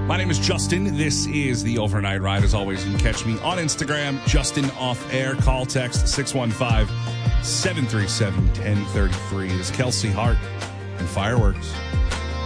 My name is Justin. This is the Overnight Ride. As always, you can catch me on Instagram, Justin Off Air. Call text 615-737-1033. This is Kelsey Hart and Fireworks.